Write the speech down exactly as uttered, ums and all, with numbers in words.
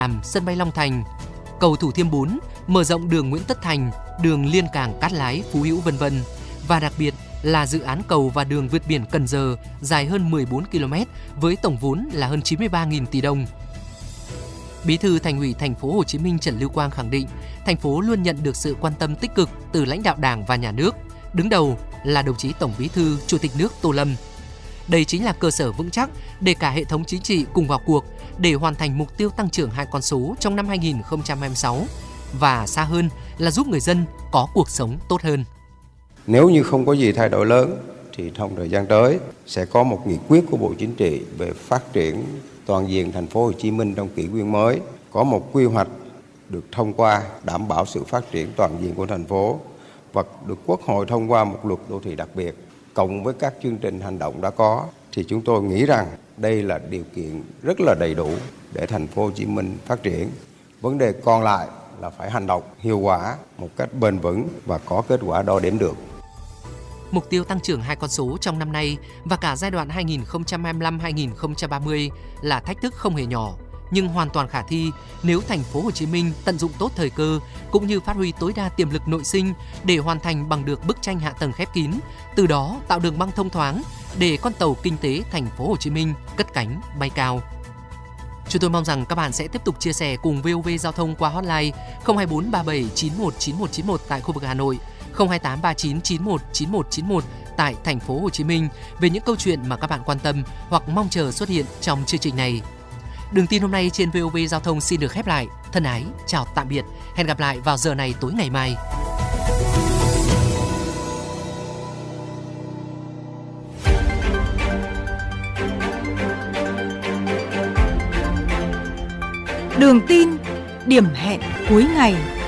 làm sân bay Long Thành, cầu Thủ Thiêm bốn, mở rộng đường Nguyễn Tất Thành, đường liên cảng Cát Lái, Phú Hữu vân vân. Và đặc biệt là dự án cầu và đường vượt biển Cần Giờ dài hơn mười bốn ki lô mét với tổng vốn là hơn chín mươi ba nghìn tỷ đồng. Bí thư Thành ủy Thành phố Hồ Chí Minh Trần Lưu Quang khẳng định, thành phố luôn nhận được sự quan tâm tích cực từ lãnh đạo Đảng và Nhà nước, đứng đầu là đồng chí Tổng Bí thư Chủ tịch nước Tô Lâm. Đây chính là cơ sở vững chắc để cả hệ thống chính trị cùng vào cuộc để hoàn thành mục tiêu tăng trưởng hai con số trong năm hai nghìn không trăm hai mươi sáu và xa hơn là giúp người dân có cuộc sống tốt hơn. Nếu như không có gì thay đổi lớn thì trong thời gian tới sẽ có một nghị quyết của Bộ Chính trị về phát triển toàn diện thành phố Hồ Chí Minh trong kỷ nguyên mới, có một quy hoạch được thông qua đảm bảo sự phát triển toàn diện của thành phố và được Quốc hội thông qua một luật đô thị đặc biệt, cộng với các chương trình hành động đã có thì chúng tôi nghĩ rằng đây là điều kiện rất là đầy đủ để thành phố Hồ Chí Minh phát triển. Vấn đề còn lại là phải hành động hiệu quả một cách bền vững và có kết quả đo đếm được. Mục tiêu tăng trưởng hai con số trong năm nay và cả giai đoạn hai nghìn không trăm hai mươi lăm đến hai nghìn không trăm ba mươi là thách thức không hề nhỏ, nhưng hoàn toàn khả thi nếu thành phố Hồ Chí Minh tận dụng tốt thời cơ cũng như phát huy tối đa tiềm lực nội sinh để hoàn thành bằng được bức tranh hạ tầng khép kín, từ đó tạo đường băng thông thoáng để con tàu kinh tế thành phố Hồ Chí Minh cất cánh bay cao. Chúng tôi mong rằng các bạn sẽ tiếp tục chia sẻ cùng vê o vê Giao thông qua hotline không hai bốn ba bảy chín một chín một chín một tại khu vực Hà Nội, không hai tám ba chín chín một chín một chín một tại thành phố Hồ Chí Minh về những câu chuyện mà các bạn quan tâm hoặc mong chờ xuất hiện trong chương trình này. Đường tin hôm nay trên vê o vê Giao thông xin được khép lại. Thân ái, chào tạm biệt. Hẹn gặp lại vào giờ này tối ngày mai. Đường tin, điểm hẹn cuối ngày.